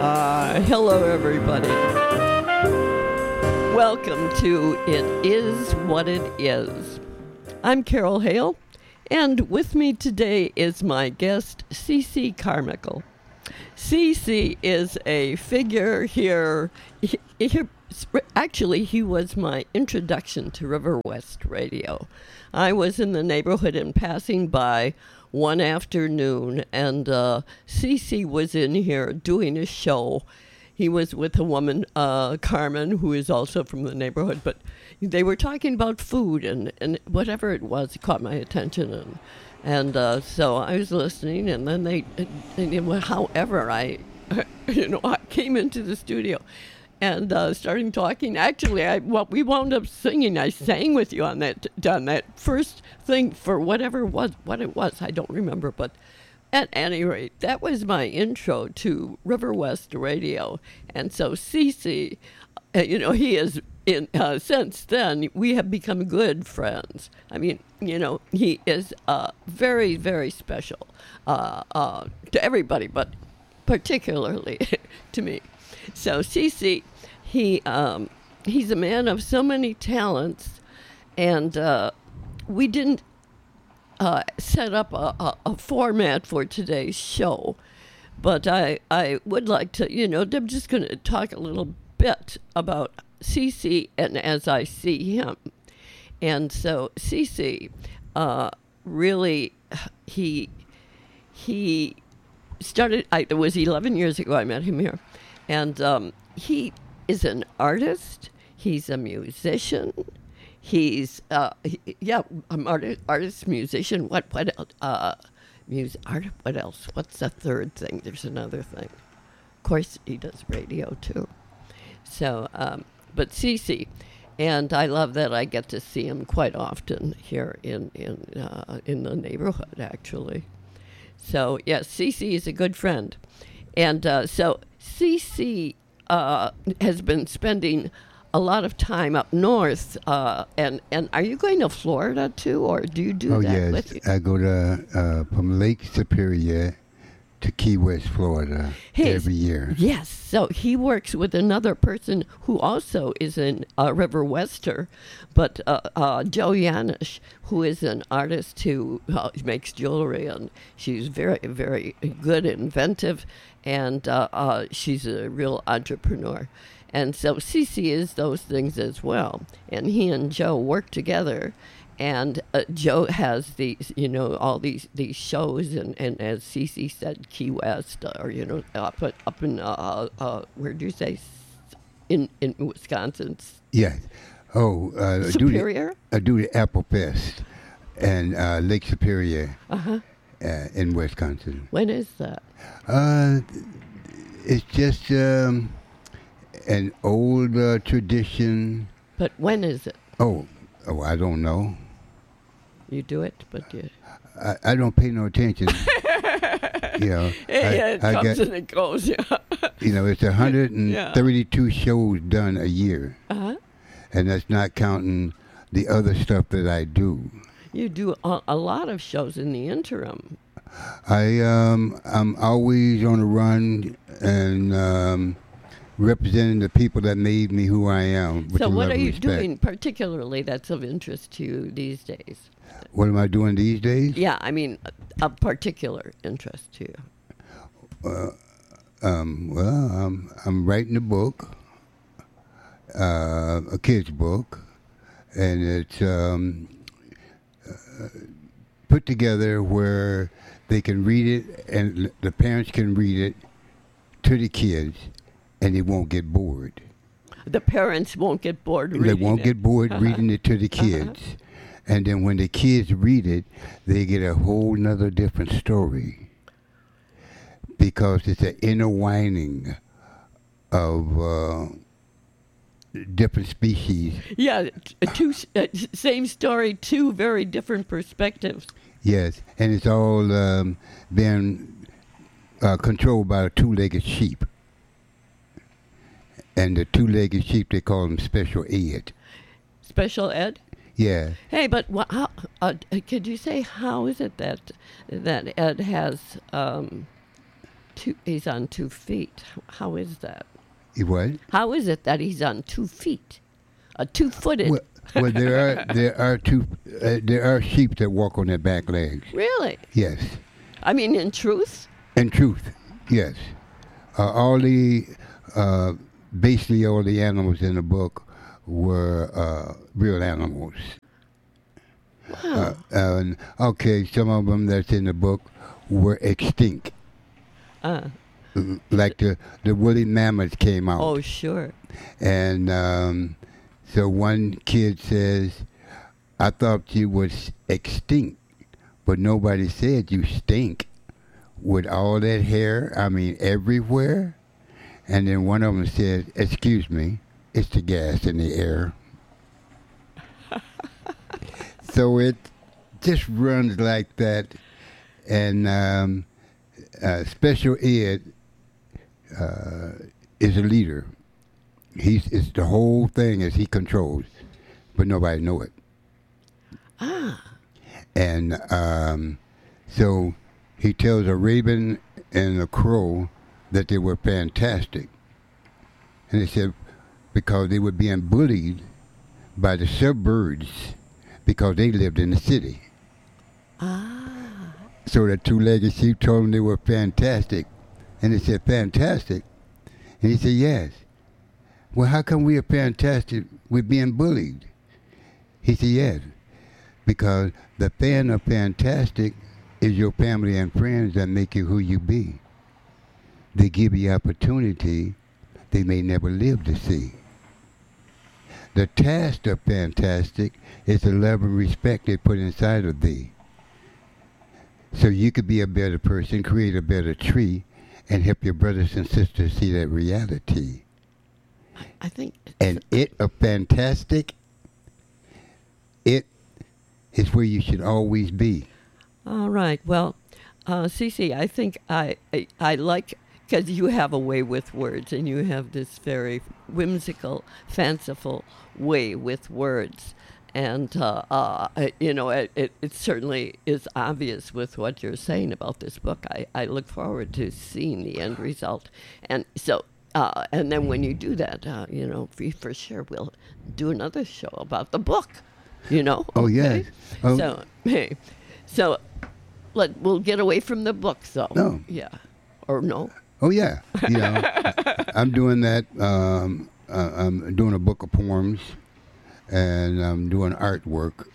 Hello, everybody. Welcome to It Is What It Is. I'm Carol Hale, and with me today is my guest, C.C. Carmichael. C.C. is a figure here. Actually, he was my introduction to River West Radio. I was in the neighborhood and passing by one afternoon, and C.C. was in here doing a show. He was with a woman, Carmen, who is also from the neighborhood, but they were talking about food and whatever it was, it caught my attention. And so I was listening, and then however, I came into the studio and starting talking. Actually, we wound up singing. I sang with you on that first thing for what it was. I don't remember, but at any rate, that was my intro to River West Radio. And so CC, he is since then we have become good friends. I mean, he is very, very special to everybody, but particularly to me. So CC, he's a man of so many talents, and we didn't set up a format for today's show, but I would like to, I'm just going to talk a little bit about CC and as I see him. And so CC, really, he started, it was 11 years ago I met him here. And he is an artist. He's a musician. He's artist, musician. What else? What else? What's the third thing? There's another thing. Of course, he does radio too. So, but CC, and I love that I get to see him quite often here in the neighborhood, actually. So yes, CC is a good friend, and so. CC has been spending a lot of time up north, and are you going to Florida too, or do you do that? Yes. With you? I go to from Lake Superior to Key West, Florida every year. Yes, so he works with another person who also is in River Wester, but Joe Yanish, who is an artist who makes jewelry, and she's very, very good, inventive, and she's a real entrepreneur. And so CC is those things as well. And he and Joe work together. And Joe has these, all these shows. And as CC said, Key West, or, up in, where'd you say? In Wisconsin? Yes. Superior? I do the Apple Fest and Lake Superior in Wisconsin. When is that? It's just an old tradition. But when is it? Oh, I don't know. You do it, but you... I don't pay no attention. It comes and it goes, yeah. It's 132 shows done a year. Uh-huh. And that's not counting the other stuff that I do. You do a lot of shows in the interim. I'm always on the run and representing the people that made me who I am. So what are you doing particularly that's of interest to you these days? What am I doing these days? Yeah, I mean, of particular interest to you. I'm writing a book, a kid's book, and it's put together where they can read it and the parents can read it to the kids and they won't get bored. The parents won't get bored reading it. They won't get bored reading it to the kids. And then when the kids read it, they get a whole nother different story. Because it's an intertwining of different species. Yeah, same story, two very different perspectives. Yes, and it's all been controlled by a two-legged sheep. And the two-legged sheep, they call them special ed. Special ed? Yeah. Hey, but how, could you say how is it that Ed has he's on 2 feet. How is that? What? How is it that he's on 2 feet? A 2-footed. Well, there are sheep that walk on their back legs. Really? Yes. I mean, in truth? In truth, yes. Basically all the animals in the book were real animals. Wow. Okay, some of them that's in the book were extinct. Like the woolly mammoth came out. Oh, sure. And so one kid says, I thought you was extinct, but nobody said you stink with all that hair, I mean, everywhere. And then one of them said, excuse me, it's the gas in the air. So it just runs like that. And Special Ed is a leader. It's the whole thing as he controls, but nobody know it. And so he tells a raven and a crow that they were fantastic. And they said because they were being bullied by the suburbs because they lived in the city. So the two-legged sheep told them they were fantastic. And they said, fantastic? And he said, yes. Well, how come we are fantastic? We're being bullied. He said, yes. Because the fan of fantastic is your family and friends that make you who you be. They give you opportunity they may never live to see. The task of fantastic is the love and respect they put inside of thee. So you could be a better person, create a better tree, and help your brothers and sisters see that reality. I think. And a fantastic, it is where you should always be. All right. Well, Cece, I think I like, because you have a way with words, and you have this very whimsical, fanciful way with words. And, it certainly is obvious with what you're saying about this book. I look forward to seeing the end result. And so, and then when you do that, for sure we'll do another show about the book, Oh, okay? yes. Oh. So, hey, we'll get away from the book, though. No. Yeah. Or no? Oh, yeah. I'm doing that. I'm doing a book of poems. And I'm doing artwork,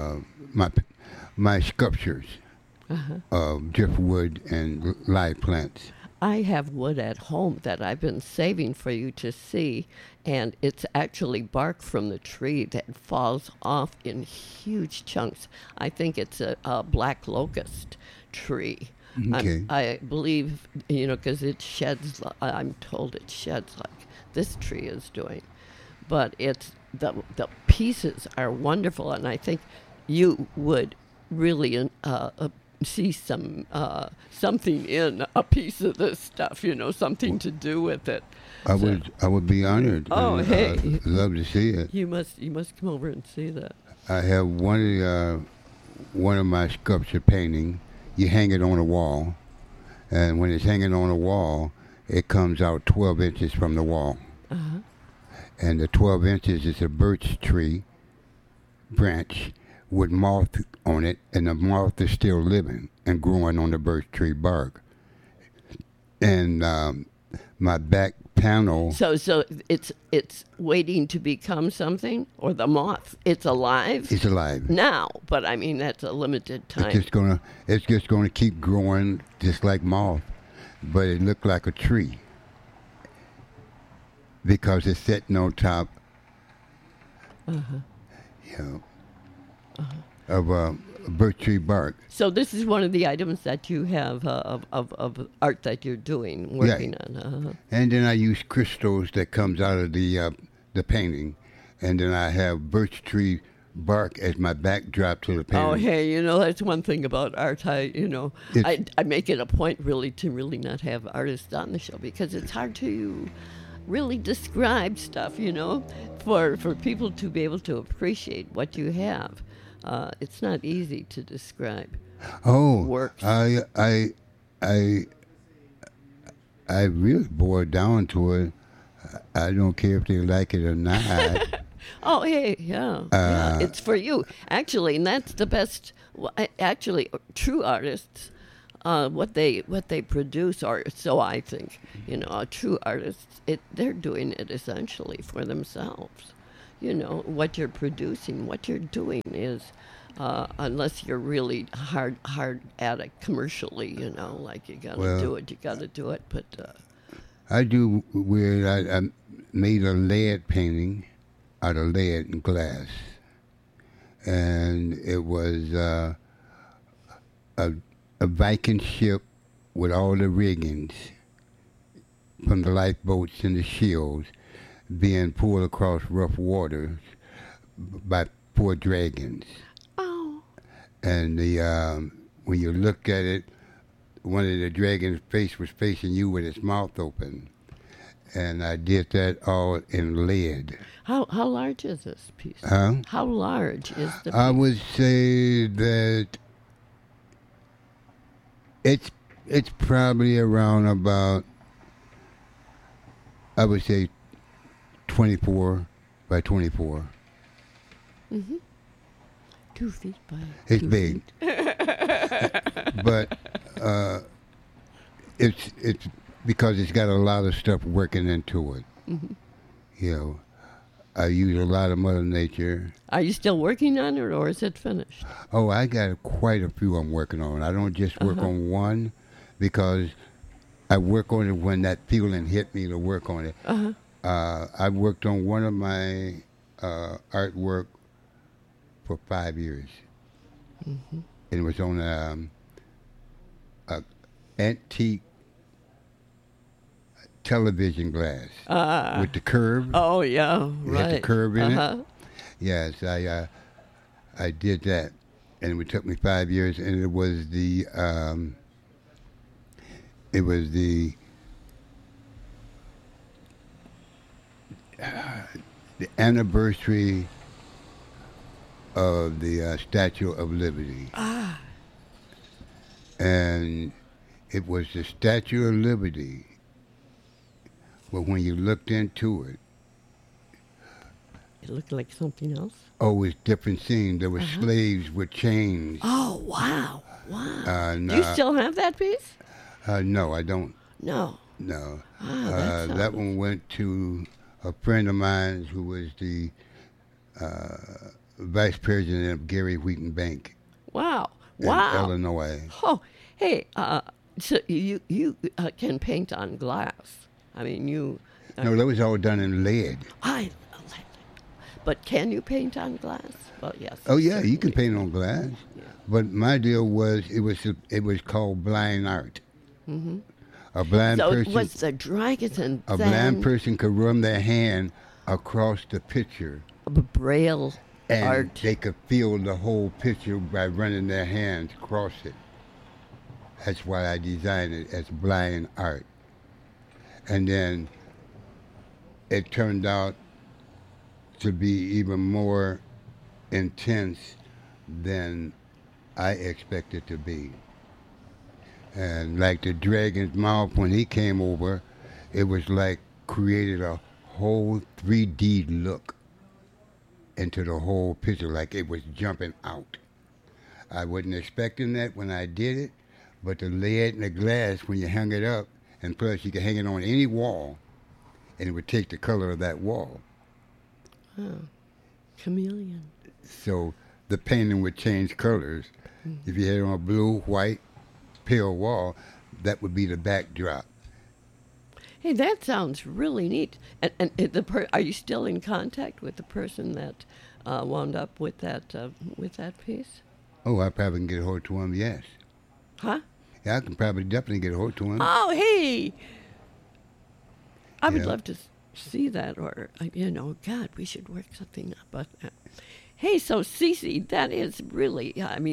my sculptures of driftwood and live plants. I have wood at home that I've been saving for you to see, and it's actually bark from the tree that falls off in huge chunks. I think it's a black locust tree. Okay. I believe, because it sheds, I'm told it sheds like this tree is doing. But it's the pieces are wonderful, and I think you would really see something in a piece of this stuff, something to do with it. I would be honored. Oh, hey! I'd love to see it. You must come over and see that. I have one of my sculpture painting. You hang it on a wall, and when it's hanging on a wall, it comes out 12 inches from the wall. Uh-huh. And the 12 inches is a birch tree branch with moth on it, and the moth is still living and growing on the birch tree bark. And my back panel. So it's waiting to become something, or the moth? It's alive. It's alive now, but I mean that's a limited time. It's just gonna keep growing just like moth, but it looked like a tree. Because it's sitting on top, of birch tree bark. So this is one of the items that you have of art that you're working on. And then I use crystals that comes out of the painting, and then I have birch tree bark as my backdrop to the painting. Oh, hey, that's one thing about art. I make it a point to not have artists on the show because it's hard to really describe stuff, for people to be able to appreciate what you have. It's not easy to describe. Oh, works. I I really boiled down to it. I don't care if they like it or not. Oh, hey, yeah, it's for you. Actually, and that's the best. Actually, true artists, what they produce, or so I think. True artists, they're doing it essentially for themselves. What you're producing, what you're doing is, unless you're really hard at it commercially, like you gotta do it, But I do where I made a lead painting out of lead and glass, and it was a Viking ship with all the riggings from the lifeboats and the shields being pulled across rough waters by 4 dragons. Oh. And when you look at it, one of the dragon's face was facing you with its mouth open. And I did that all in lead. How large is this piece? Huh? How large is the piece? I would say that it's probably around about, I would say, 24 by 24. Mm-hmm. 2 feet by. It's 2 big, feet. but it's because it's got a lot of stuff working into it. Mm-hmm. I use a lot of Mother Nature. Are you still working on it, or is it finished? Oh, I got quite a few I'm working on. I don't just work on one, because I work on it when that feeling hit me to work on it. I worked on one of my artwork for 5 years. Mm-hmm. And it was on a antique television glass with the curve. Oh yeah, right. It had the curve in Uh-huh. it. Yes, I did that, and it took me 5 years, and it was the anniversary of the Statue of Liberty. And it was the Statue of Liberty, but when you looked into it, It looked like something else. oh, it's different scenes. There were slaves with chains. Oh wow, wow. No, Do you still have that piece? no, I don't. No. No. That That one went to a friend of mine who was the vice president of Gary Wheaton Bank Wow. in Wow. Illinois. Oh, hey. So you can paint on glass. I mean, you. No, that was all done in lead. But can you paint on glass? Well, yes. Oh yeah, you can certainly. paint on glass. Yeah. But my deal was it was called blind art. Mm-hmm. A blind So person. it was the dragons and A then blind person could run their hand across the picture, Braille and art. they could feel the whole picture by running their hands across it. That's why I designed it as blind art. And then it turned out to be even more intense than I expected to be. And like the dragon's mouth, when he came over, it was like created a whole 3D look into the whole picture, like it was jumping out. I wasn't expecting that when I did it, but the lead and the glass, when you hung it up, and plus you could hang it on any wall, and it would take the color of that wall. Oh, chameleon. So the painting would change colors. Mm-hmm. If you had it on a blue, white, pale wall, that would be the backdrop. Hey, that sounds really neat. And are you still in contact with the person that wound up with that piece? Oh, I probably can get a hold to him, yes. Huh? Yeah, I can probably definitely get a hold to him. Oh, hey. I would Yeah. love to see that, or, God, we should work something up. But, hey, so Cece, that is really,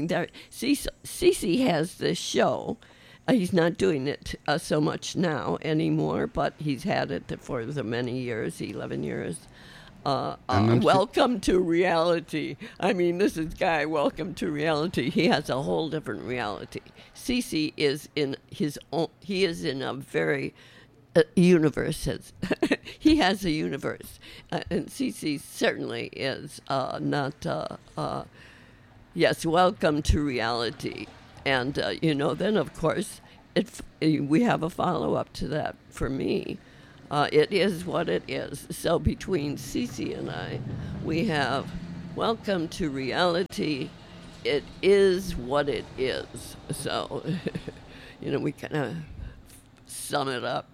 Cece has this show. He's not doing it so much now anymore, but he's had it for the many years, 11 years. Welcome to reality. This is Guy, welcome to reality. He has a whole different reality. Cece is in his own, he is in a very universe has he has a universe, and CC certainly is not. Yes, welcome to reality, and then of course we have a follow up to that for me. It is what it is. So between CC and I, we have welcome to reality. It is what it is. So, we kind of sum it up.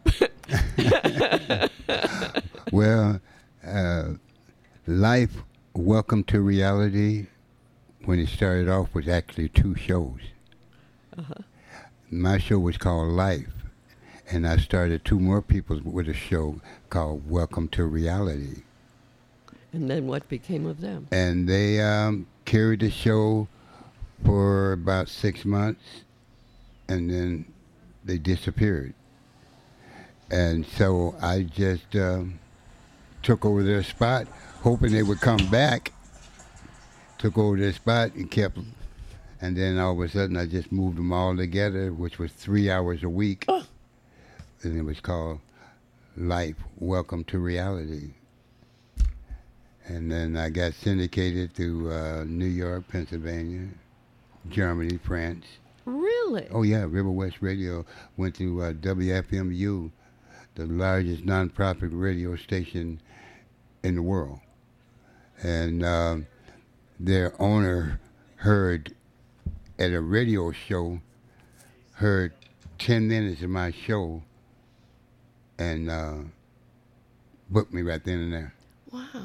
Well, life, welcome to reality, when it started off, was actually 2 shows. Uh-huh. My show was called Life, and I started 2 more people with a show called Welcome to Reality. And then what became of them? And they carried the show for about 6 months, and then they disappeared. And so I just took over their spot, hoping they would come back. Took over their spot and kept, and then all of a sudden I just moved them all together, which was 3 hours a week. Oh. And it was called Life, Welcome to Reality. And then I got syndicated to New York, Pennsylvania, Germany, France. Really? Oh, yeah. River West Radio went to WFMU, the largest nonprofit radio station in the world. And their owner heard at a radio show, heard 10 minutes of my show and booked me right then and there. Wow.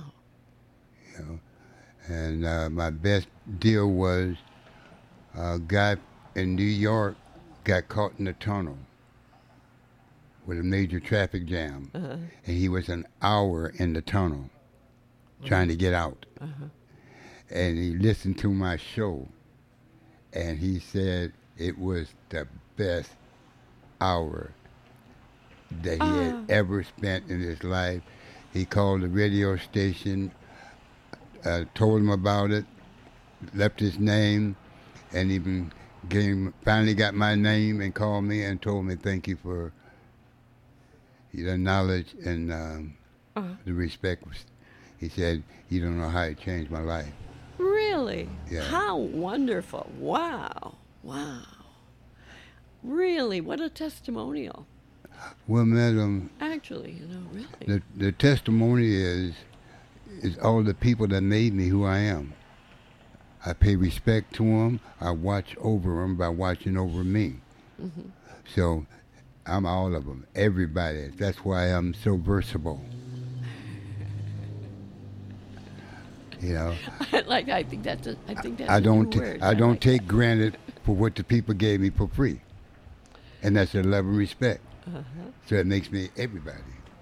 And my best deal was a guy in New York got caught in a tunnel with a major traffic jam. Uh-huh. And he was an hour in the tunnel trying to get out. Uh-huh. And he listened to my show, and he said it was the best hour that he had ever spent in his life. He called the radio station, told him about it, left his name, and even finally got my name and called me and told me thank you for the knowledge and the respect. He said, you don't know how it changed my life. Really? Yeah. How wonderful. Wow. Wow. Really, what a testimonial. Well, madam. Actually, really. The testimony is all the people that made me who I am. I pay respect to them. I watch over them by watching over me. Mm-hmm. So I'm all of them, everybody. That's why I'm so versatile. I think that's I don't take granted for what the people gave me for free, and that's their love and respect. Uh-huh. So it makes me everybody.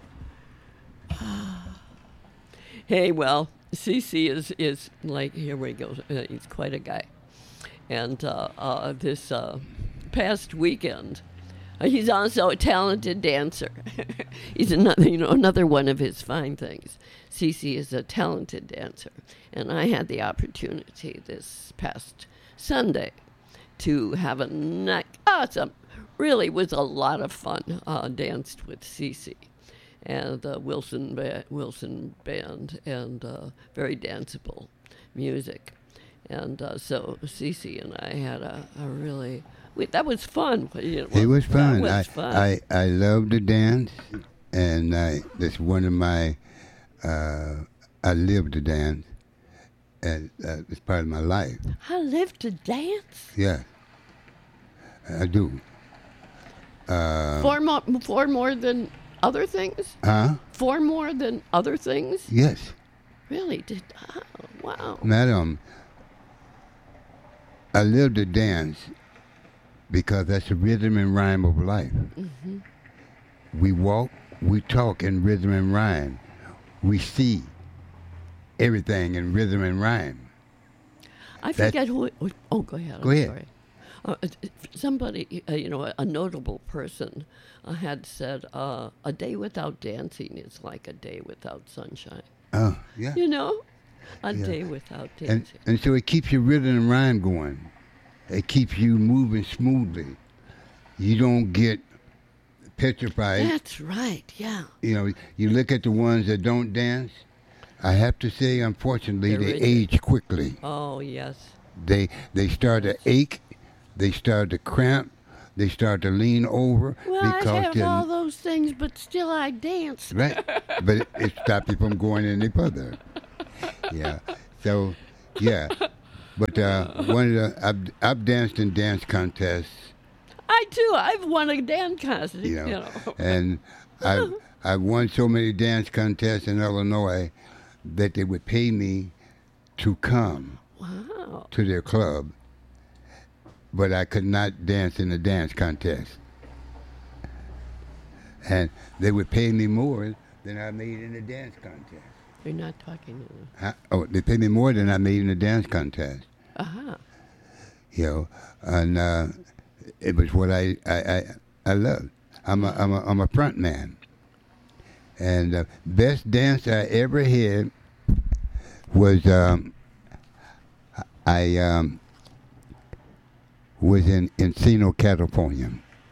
Hey, well, CC is like, here we go. He's quite a guy, and this past weekend, he's also a talented dancer. He's another one of his fine things. CC is a talented dancer, and I had the opportunity this past Sunday to have really was a lot of fun. Danced with CC and Wilson Band, and very danceable music, and so CC and I had a really. That was fun. It was fun. I love to dance, and that's one of my. I live to dance, and it's part of my life. I live to dance? Yeah, I do. For more than other things? Huh? For more than other things? Yes. Really? Wow. Madam, I live to dance because that's the rhythm and rhyme of life. Mm-hmm. We walk, we talk in rhythm and rhyme. We see everything in rhythm and rhyme. I forget who. Go ahead. Go ahead. Sorry. Somebody, a notable person, had said, "A day without dancing is like a day without sunshine." Oh, yeah. A day without dancing. And so it keeps your rhythm and rhyme going. It keeps you moving smoothly. You don't get petrified. That's right, yeah. You know, you look at the ones that don't dance. I have to say, unfortunately, They're they rigid. age quickly. Oh, yes. They start to ache. They start to cramp. They start to lean over Well, I because have they're all those things, but still I dance. right. But it stops you from going any further. Yeah. So, yeah. But one of the I've danced in dance contests, I too. I've won a dance contest. you know, and I've won so many dance contests in Illinois that they would pay me to come Wow. to their club, but I could not dance in a dance contest. And they would pay me more than I made in a dance contest. You're not talking to them. Oh, they pay me more than I made in a dance contest. Uh-huh. You know, and it was what I loved. I'm a front man, and best dance I ever had was I was in Encino, California,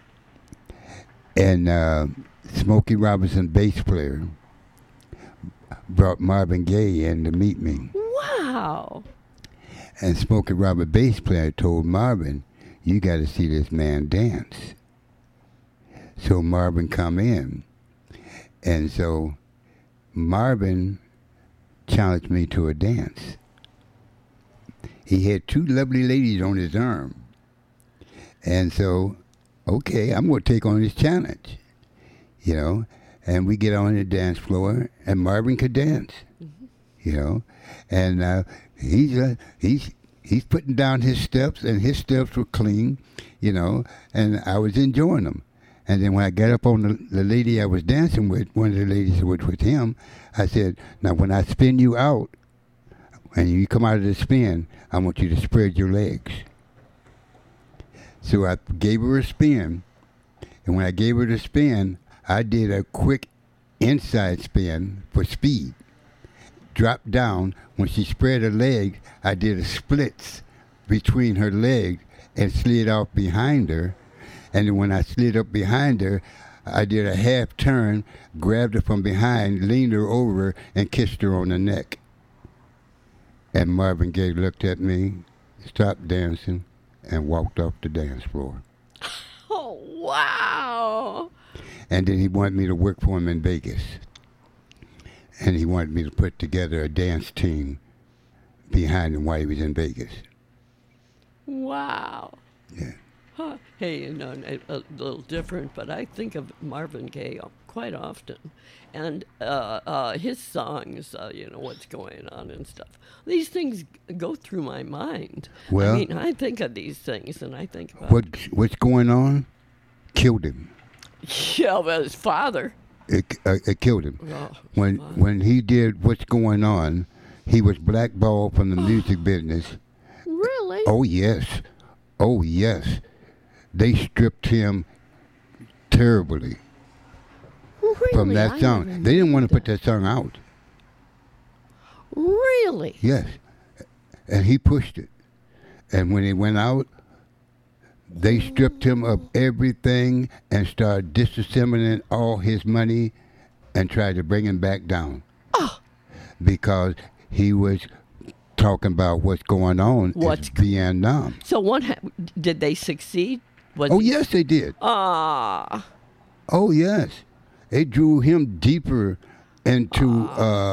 and Smokey Robinson, bass player, brought Marvin Gaye in to meet me. Wow. And Smokey Robinson, bass player, told Marvin, "You got to see this man dance." So Marvin come in, and so Marvin challenged me to a dance. He had two lovely ladies on his arm. And so, okay, I'm going to take on this challenge, you know. And we get on the dance floor, and Marvin could dance, you know. And he's putting down his steps, and his steps were clean, you know. And I was enjoying them. And then when I got up on the lady I was dancing with, one of the ladies who was with him, I said, "Now when I spin you out, and you come out of the spin, I want you to spread your legs." So I gave her a spin, and when I gave her the spin, I did a quick inside spin for speed. Dropped down. When she spread her legs, I did a splits between her legs and slid off behind her. And then when I slid up behind her, I did a half turn, grabbed her from behind, leaned her over, and kissed her on the neck. And Marvin Gaye looked at me, stopped dancing, and walked off the dance floor. Oh, wow. And then he wanted me to work for him in Vegas. And he wanted me to put together a dance team behind him while he was in Vegas. Wow. Yeah. Huh. Hey, you know, a little different, but I think of Marvin Gaye quite often. And his songs, you know, what's going on and stuff. These things go through my mind. Well, I mean, I think of these things, and I think about... What's going on killed him. Yeah, well, his father. It killed him. Oh, When he did What's Going On, he was blackballed from the music business. Really? Oh, yes. Oh, yes. They stripped him terribly Really? from that I song. never They didn't knew want to put that song out. Really? Yes. And he pushed it. And when he went out, they stripped him of everything and started disassembling all his money and tried to bring him back down. Oh. Because he was talking about what's going on in Vietnam. So did they succeed? Yes, they did. Ah. Oh, yes. They drew him deeper into...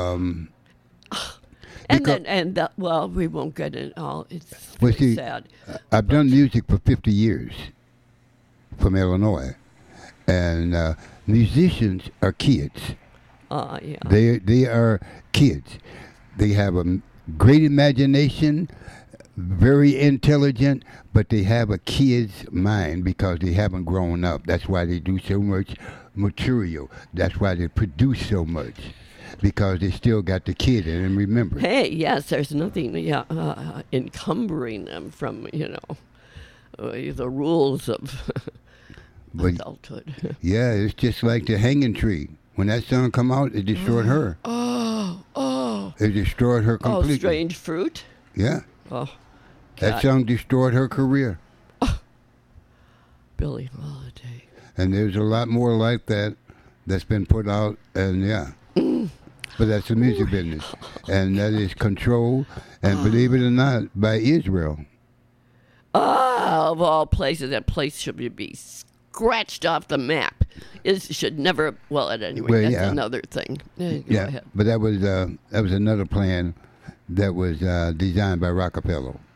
well, we won't get it all. It's very sad. I've done music for 50 years from Illinois, and musicians are kids. Yeah. They are kids. They have a great imagination, very intelligent, but they have a kid's mind because they haven't grown up. That's why they do so much material. That's why they produce so much. Because they still got the kid in them, remember. Hey, yes, there's nothing encumbering them from, you know, the rules of adulthood. Yeah, it's just like the Hanging Tree. When that song come out, it destroyed her. Oh. It destroyed her completely. Oh, Strange Fruit? Yeah. Oh, God. That song destroyed her career. Billie Holiday. And there's a lot more like that that's been put out, and yeah. But that's the music business. And that is controlled, and believe it or not, by Israel. Of all places, that place should be scratched off the map. It should never. Well, at any rate, that's another thing. Go ahead. But that was another plan that was designed by Rockefeller.